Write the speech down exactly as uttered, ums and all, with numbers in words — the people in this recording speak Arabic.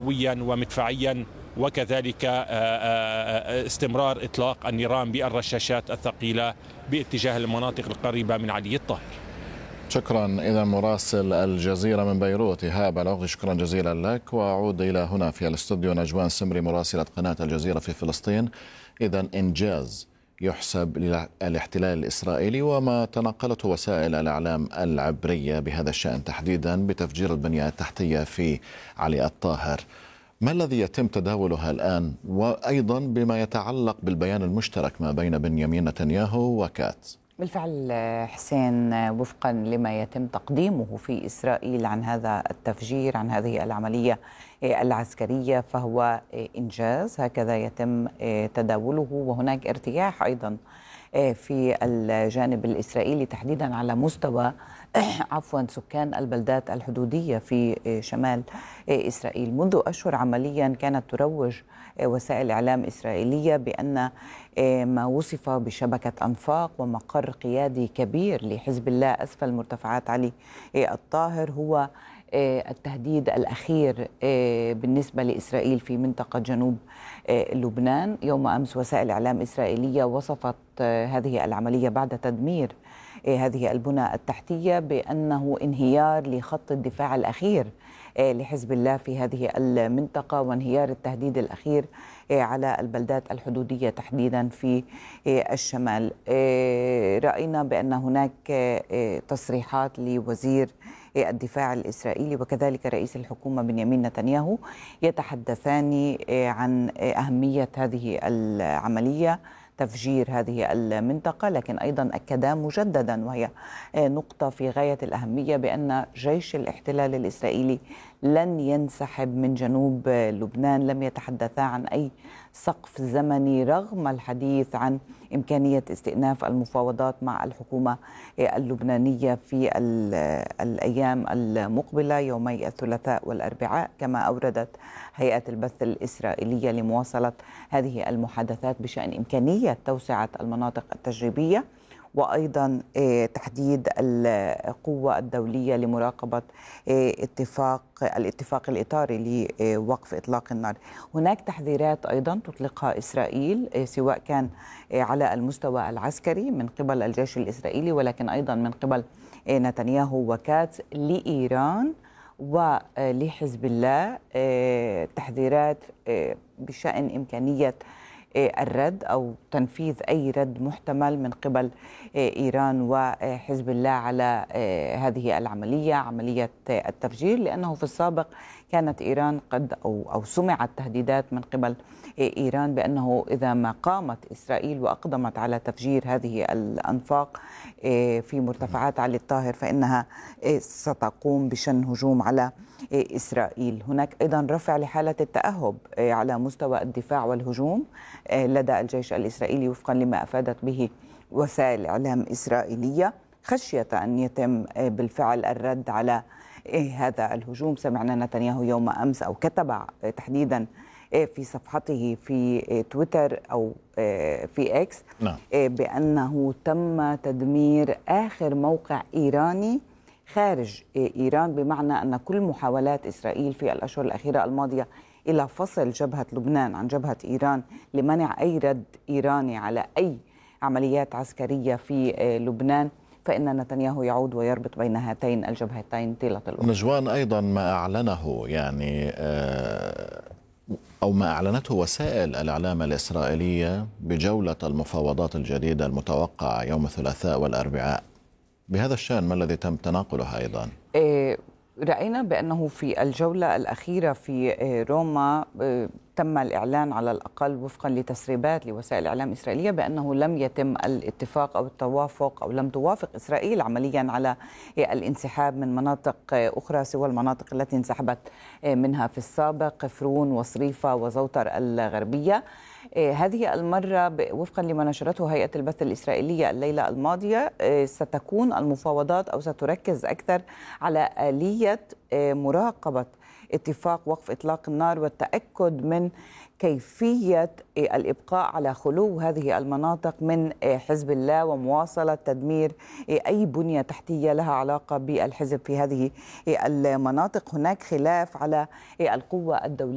نوويا ومدفعيا، وكذلك استمرار إطلاق النيران بالرشاشات الثقيلة باتجاه المناطق القريبة من علي الطاهر. شكرا. إذا مراسل الجزيرة من بيروت إيهاب العقدي، شكرا جزيلا لك. وأعود إلى هنا في الاستوديو نجوان سمري مراسلة قناة الجزيرة في فلسطين. إذا إنجاز يحسب للاحتلال الإسرائيلي وما تناقلته وسائل الإعلام العبرية بهذا الشأن تحديدا بتفجير البنية التحتية في علي الطاهر. ما الذي يتم تداوله الآن، وأيضا بما يتعلق بالبيان المشترك ما بين بنيامين نتنياهو وكاتز؟ بالفعل حسين، وفقا لما يتم تقديمه في إسرائيل عن هذا التفجير، عن هذه العملية العسكرية، فهو إنجاز هكذا يتم تداوله. وهناك ارتياح أيضا في الجانب الإسرائيلي تحديدا على مستوى عفوا سكان البلدات الحدودية في شمال إسرائيل. منذ أشهر عمليا كانت تروج وسائل إعلام إسرائيلية بأن ما وصف بشبكة أنفاق ومقر قيادي كبير لحزب الله أسفل مرتفعات علي الطاهر هو التهديد الأخير بالنسبة لإسرائيل في منطقة جنوب لبنان. يوم أمس وسائل إعلام إسرائيلية وصفت هذه العملية بعد تدمير هذه البنى التحتية بأنه انهيار لخط الدفاع الأخير لحزب الله في هذه المنطقة، وانهيار التهديد الأخير على البلدات الحدودية تحديدا في الشمال. رأينا بأن هناك تصريحات لوزير الدفاع الإسرائيلي وكذلك رئيس الحكومة بنيامين نتنياهو يتحدثان عن أهمية هذه العملية، تفجير هذه المنطقة، لكن أيضا أكدا مجددا وهي نقطة في غاية الأهمية بأن جيش الاحتلال الإسرائيلي لن ينسحب من جنوب لبنان. لم يتحدثا عن أي سقف زمني رغم الحديث عن إمكانية استئناف المفاوضات مع الحكومة اللبنانية في الأيام المقبلة يومي الثلاثاء والأربعاء، كما أوردت هيئة البث الإسرائيلية لمواصلة هذه المحادثات بشأن إمكانية توسعة المناطق التجريبية، وأيضا تحديد القوة الدولية لمراقبة اتفاق الاتفاق الإطاري لوقف إطلاق النار. هناك تحذيرات أيضا تطلقها إسرائيل سواء كان على المستوى العسكري من قبل الجيش الإسرائيلي ولكن أيضا من قبل نتنياهو وكاتز لإيران ولحزب الله، تحذيرات بشأن إمكانية الرد أو تنفيذ أي رد محتمل من قبل إيران وحزب الله على هذه العملية، عملية التفجير، لأنه في السابق كانت إيران قد أو, أو سمعت تهديدات من قبل إيران بأنه إذا ما قامت إسرائيل وأقدمت على تفجير هذه الأنفاق في مرتفعات علي الطاهر فإنها ستقوم بشن هجوم على إسرائيل. هناك أيضا رفع لحالة التأهب على مستوى الدفاع والهجوم لدى الجيش الإسرائيلي وفقا لما أفادت به وسائل إعلام إسرائيلية، خشية أن يتم بالفعل الرد على هذا الهجوم. سمعنا نتنياهو يوم أمس أو كتب تحديدا في صفحته في تويتر أو في إكس نعم. بأنه تم تدمير آخر موقع إيراني خارج إيران، بمعنى أن كل محاولات إسرائيل في الأشهر الأخيرة الماضية إلى فصل جبهة لبنان عن جبهة إيران لمنع أي رد إيراني على أي عمليات عسكرية في لبنان، فإن نتنياهو يعود ويربط بين هاتين الجبهتين طيلة الوقت. نجوان، أيضا ما أعلنه يعني أو ما أعلنته وسائل الإعلام الإسرائيلية بجولة المفاوضات الجديدة المتوقعة يوم الثلاثاء والأربعاء، بهذا الشأن ما الذي تم تناقله أيضا؟ إيه رأينا بأنه في الجولة الأخيرة في روما تم الإعلان على الأقل وفقا لتسريبات لوسائل الإعلام الإسرائيلية بأنه لم يتم الاتفاق أو التوافق أو لم توافق إسرائيل عمليا على الانسحاب من مناطق أخرى سوى المناطق التي انسحبت منها في السابق، فرون وصريفة وزوتر الغربية. هذه المرة وفقا لما نشرته هيئة البث الإسرائيلية الليلة الماضية ستكون المفاوضات أو ستركز أكثر على آلية مراقبة اتفاق وقف إطلاق النار والتأكد من كيفية الإبقاء على خلو هذه المناطق من حزب الله ومواصلة تدمير أي بنية تحتية لها علاقة بالحزب في هذه المناطق. هناك خلاف على القوة الدولية